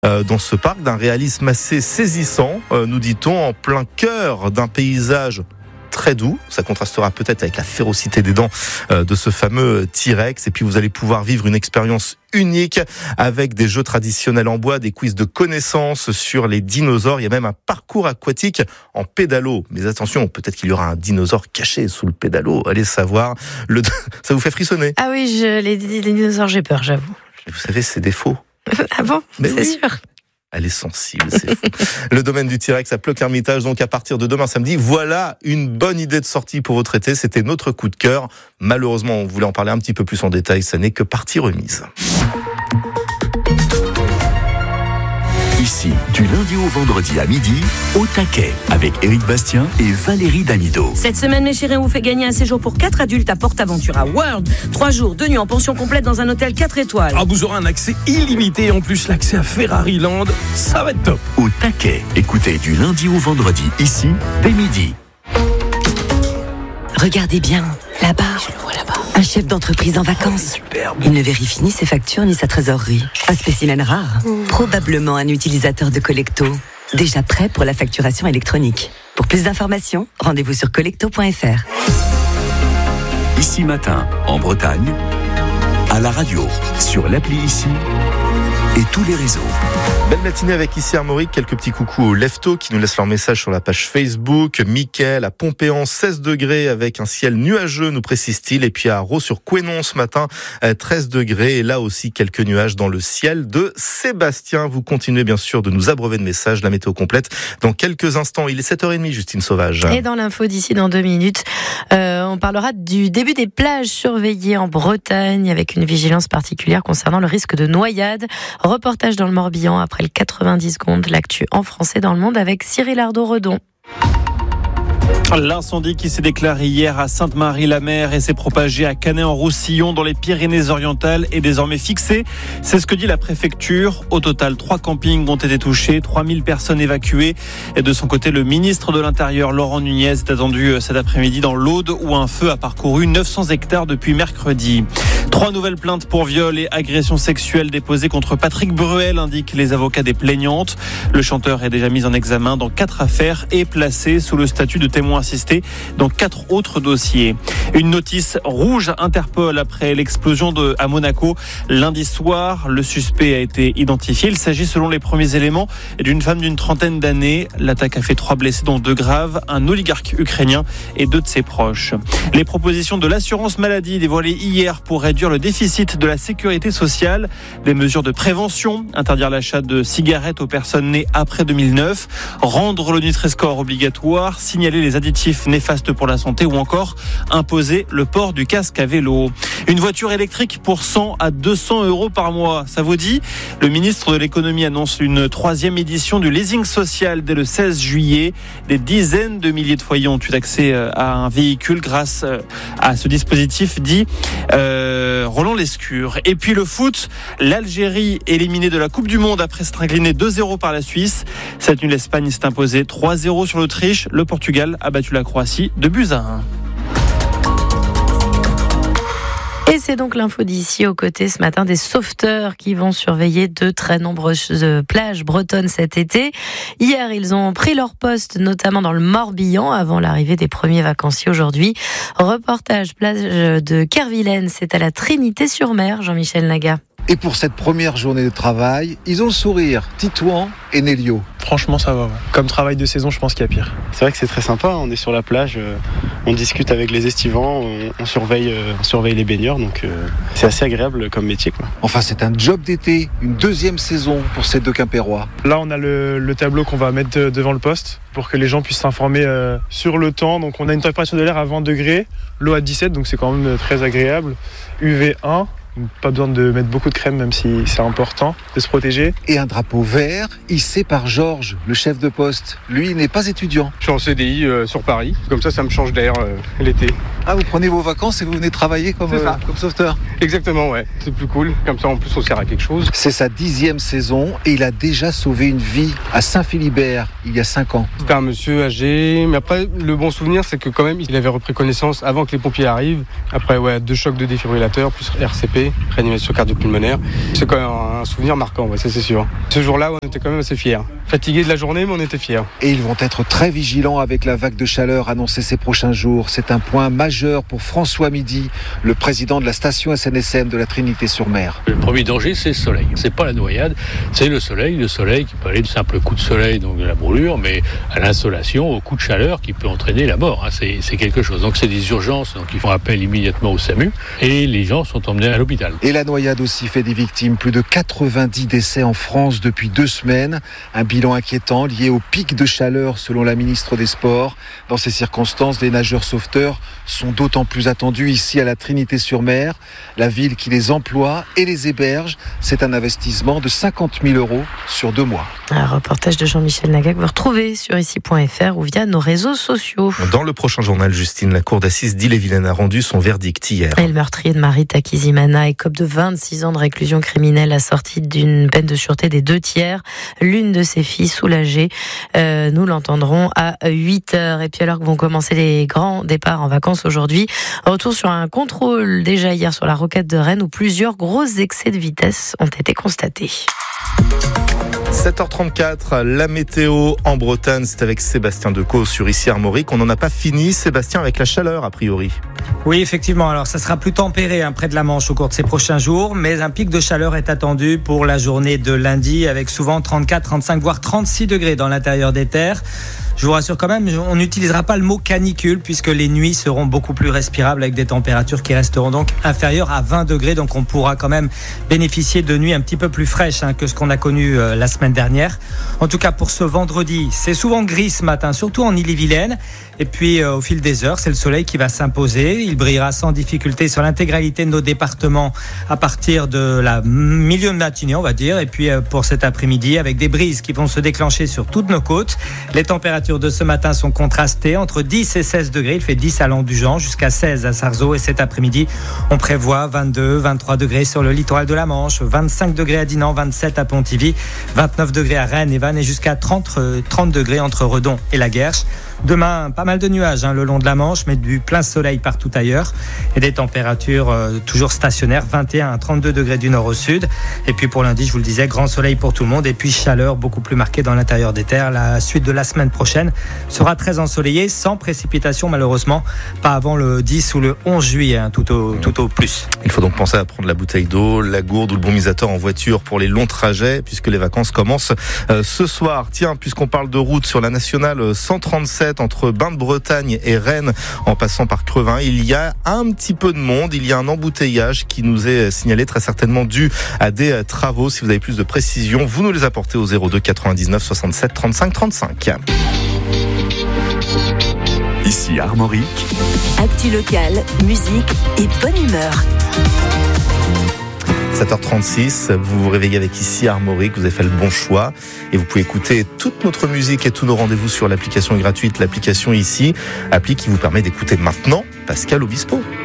dans ce parc, d'un réalisme assez saisissant, nous dit-on, en plein cœur d'un paysage très doux. Ça contrastera peut-être avec la férocité des dents de ce fameux T-Rex. Et puis vous allez pouvoir vivre une expérience unique avec des jeux traditionnels en bois, des quiz de connaissances sur les dinosaures. Il y a même un parcours aquatique en pédalo. Mais attention, peut-être qu'il y aura un dinosaure caché sous le pédalo. Allez savoir. Ça vous fait frissonner? Ah oui, les dinosaures, j'ai peur, j'avoue. Vous savez, c'est des faux. Ah bon? Mais c'est oui. sûr. Elle est sensible, c'est fou. Le domaine du T-Rex à Ploc-Hermitage, donc à partir de demain samedi. Voilà une bonne idée de sortie pour votre été. C'était notre coup de cœur. Malheureusement, on voulait en parler un petit peu plus en détail. Ça n'est que partie remise. Ici, du lundi au vendredi à midi, au taquet, avec Éric Bastien et Valérie Damido. Cette semaine, mes chéris, on vous fait gagner un séjour pour 4 adultes à PortAventura World. 3 jours, 2 nuits en pension complète dans un hôtel 4 étoiles. Ah, vous aurez un accès illimité et en plus l'accès à Ferrari Land. Ça va être top. Au taquet, écoutez du lundi au vendredi, ici, dès midi. Regardez bien, là-bas. Je le vois là-bas. Un chef d'entreprise en vacances. Il ne vérifie ni ses factures ni sa trésorerie. Un spécimen rare. Probablement un utilisateur de Collecto. Déjà prêt pour la facturation électronique. Pour plus d'informations, rendez-vous sur collecto.fr. Ici matin, en Bretagne, à la radio, sur l'appli Ici et tous les réseaux. Belle matinée avec ici Armorique, quelques petits coucous aux Leftos qui nous laissent leur message sur la page Facebook. Mickaël à Pompéan, 16 degrés avec un ciel nuageux, nous précise-t-il. Et puis à Raux-sur-Couesnon ce matin, 13 degrés. Et là aussi, quelques nuages dans le ciel de Sébastien. Vous continuez bien sûr de nous abreuver de messages, la météo complète. Dans quelques instants, il est 7h30, Justine Sauvage. Et dans l'info d'ici dans 2 minutes, on parlera du début des plages surveillées en Bretagne avec une vigilance particulière concernant le risque de noyade. Reportage dans le Morbihan après le 90 secondes, l'actu en français dans le monde avec Cyril Ardo-Redon. L'incendie qui s'est déclaré hier à Sainte-Marie-la-Mer et s'est propagé à Canet-en-Roussillon dans les Pyrénées-Orientales est désormais fixé. C'est ce que dit la préfecture. Au total, 3 campings ont été touchés, 3000 personnes évacuées. Et de son côté, le ministre de l'Intérieur, Laurent Nunez, est attendu cet après-midi dans l'Aude où un feu a parcouru 900 hectares depuis mercredi. 3 nouvelles plaintes pour viol et agression sexuelle déposées contre Patrick Bruel, indiquent les avocats des plaignantes. Le chanteur est déjà mis en examen dans 4 affaires et placé sous le statut de témoin assisté dans 4 autres dossiers. Une notice rouge Interpol après l'explosion à Monaco. Lundi soir, le suspect a été identifié. Il s'agit, selon les premiers éléments, d'une femme d'une trentaine d'années. L'attaque a fait 3 blessés, dont 2 graves, un oligarque ukrainien et 2 de ses proches. Les propositions de l'assurance maladie dévoilées hier pour réduire le déficit de la sécurité sociale. Des mesures de prévention, interdire l'achat de cigarettes aux personnes nées après 2009, rendre le Nutri-Score obligatoire, signaler les additifs néfastes pour la santé ou encore imposer le port du casque à vélo. Une voiture électrique pour 100 à 200 euros par mois, ça vous dit? Le ministre de l'économie annonce une 3e édition du leasing social dès le 16 juillet. Des dizaines de milliers de foyers ont eu accès à un véhicule grâce à ce dispositif dit Roland Lescure. Et puis le foot, l'Algérie éliminée de la Coupe du Monde après s'être inclinée 2-0 par la Suisse. Cette nuit, l'Espagne s'est imposée 3-0 sur l'Autriche. Le Portugal a battu la Croatie 2-1. Et c'est donc l'info d'ici aux côtés ce matin des sauveteurs qui vont surveiller de très nombreuses plages bretonnes cet été. Hier, ils ont pris leur poste, notamment dans le Morbihan, avant l'arrivée des premiers vacanciers aujourd'hui. Reportage plage de Kervillens, c'est à la Trinité-sur-Mer, Jean-Michel Naga. Et pour cette première journée de travail, ils ont le sourire, Titouan et Nélio. Franchement, ça va. Ouais. Comme travail de saison, je pense qu'il y a pire. C'est vrai que c'est très sympa, on est sur la plage, on discute avec les estivants, on surveille les baigneurs, donc c'est assez agréable comme métier, quoi. Enfin, c'est un job d'été, une 2e saison pour ces 2 Quimpérois. Là, on a le tableau qu'on va mettre devant le poste pour que les gens puissent s'informer sur le temps. Donc, on a une température de l'air à 20 degrés, l'eau à 17, donc c'est quand même très agréable. UV1. Pas besoin de mettre beaucoup de crème, même si c'est important de se protéger. Et un drapeau vert hissé par Georges, le chef de poste. Lui, il n'est pas étudiant. Je suis en CDI sur Paris, comme ça me change d'air l'été. Ah, vous prenez vos vacances et vous venez travailler comme sauveteur? Exactement, ouais. C'est plus cool, comme ça en plus on sert à quelque chose. C'est sa 10e saison et il a déjà sauvé une vie à Saint-Philibert il y a 5 ans. C'était un monsieur âgé, mais après le bon souvenir c'est que quand même il avait repris connaissance avant que les pompiers arrivent. Après 2 chocs de défibrillateur plus RCP. AVC, réanimation cardio-pulmonaire. C'est quand même un souvenir marquant, ça c'est sûr. Ce jour-là, on était quand même assez fiers. Fatigués de la journée, mais on était fiers. Et ils vont être très vigilants avec la vague de chaleur annoncée ces prochains jours. C'est un point majeur pour François Midi, le président de la station SNSM de la Trinité-sur-Mer. Le premier danger, c'est le soleil. C'est pas la noyade, c'est le soleil. Le soleil qui peut aller de simple coup de soleil, donc de la brûlure, mais à l'insolation, au coup de chaleur qui peut entraîner la mort. C'est quelque chose. Donc c'est des urgences, donc ils font appel immédiatement au SAMU et les gens sont emmenés à l'hôpital. Et la noyade aussi fait des victimes. Plus de 90 décès en France depuis 2 semaines. Un bilan inquiétant lié au pic de chaleur selon la ministre des Sports. Dans ces circonstances, les nageurs sauveteurs sont d'autant plus attendus ici à la Trinité-sur-Mer. La ville qui les emploie et les héberge, c'est un investissement de 50 000 € sur 2 mois. Un reportage de Jean-Michel Naga que vous retrouvez sur ici.fr ou via nos réseaux sociaux. Dans le prochain journal, Justine, la cour d'assises d'Ille-et-Vilaine a rendu son verdict hier. Et le meurtrier de Marie Takizimana écope de 26 ans de réclusion criminelle assortie d'une peine de sûreté des 2/3. L'une de ses filles soulagée. Nous l'entendrons à 8h. Et puis alors que vont commencer les grands départs en vacances aujourd'hui, retour sur un contrôle déjà hier sur la rocade de Rennes où plusieurs gros excès de vitesse ont été constatés. 7h34, la météo en Bretagne, c'est avec Sébastien Decaux sur Issy-Armorique. On n'en a pas fini, Sébastien, avec la chaleur a priori. Oui, effectivement. Alors, ça sera plus tempéré près de la Manche au cours de ces prochains jours, mais un pic de chaleur est attendu pour la journée de lundi, avec souvent 34, 35, voire 36 degrés dans l'intérieur des terres. Je vous rassure quand même, on n'utilisera pas le mot canicule puisque les nuits seront beaucoup plus respirables avec des températures qui resteront donc inférieures à 20 degrés. Donc on pourra quand même bénéficier de nuits un petit peu plus fraîches que ce qu'on a connu la semaine dernière. En tout cas pour ce vendredi, c'est souvent gris ce matin, surtout en Ille-et-Vilaine. Et puis au fil des heures, c'est le soleil qui va s'imposer. Il brillera sans difficulté sur l'intégralité de nos départements à partir de la milieu de matinée, on va dire. Et puis pour cet après-midi, avec des brises qui vont se déclencher sur toutes nos côtes. Les températures de ce matin sont contrastées entre 10 et 16 degrés. Il fait 10 à Landujan jusqu'à 16 à Sarzeau. Et cet après-midi, on prévoit 22, 23 degrés sur le littoral de la Manche, 25 degrés à Dinan, 27 à Pontivy, 29 degrés à Rennes et Vannes et jusqu'à 30 degrés entre Redon et la Guerche. Demain, pas mal de nuages le long de la Manche, mais du plein soleil partout ailleurs. Et des températures toujours stationnaires, 21 à 32 degrés du nord au sud. Et puis pour lundi, je vous le disais, grand soleil pour tout le monde. Et puis chaleur beaucoup plus marquée dans l'intérieur des terres. La suite de la semaine prochaine sera très ensoleillée, sans précipitation malheureusement. Pas avant le 10 ou le 11 juillet, tout au plus. Il faut donc penser à prendre la bouteille d'eau, la gourde ou le bon misateur en voiture pour les longs trajets, puisque les vacances commencent ce soir. Tiens, puisqu'on parle de route, sur la nationale 137, entre Bain-de-Bretagne et Rennes, en passant par Crevin, il y a un petit peu de monde, il y a un embouteillage qui nous est signalé, très certainement dû à des travaux. Si vous avez plus de précisions, vous nous les apportez au 02 99 67 35 35. Ici Armorique. Actu locale, musique et bonne humeur. 7h36, vous vous réveillez avec Ici Armorique, vous avez fait le bon choix et vous pouvez écouter toute notre musique et tous nos rendez-vous sur l'application gratuite, l'application Ici, appli qui vous permet d'écouter maintenant Pascal Obispo.